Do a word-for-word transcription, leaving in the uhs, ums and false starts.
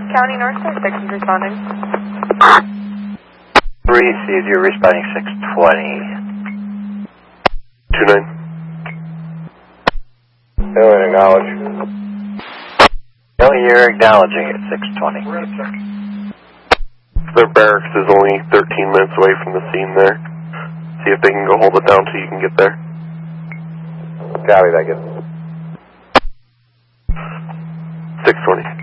County, North Star six is responding. Received, you're responding six twenty. two nine. Alien acknowledge. No, you're acknowledging at six twenty. Their barracks is only thirteen minutes away from the scene there. See if they can go hold it down till you can get there. Copy that, good. six twenty.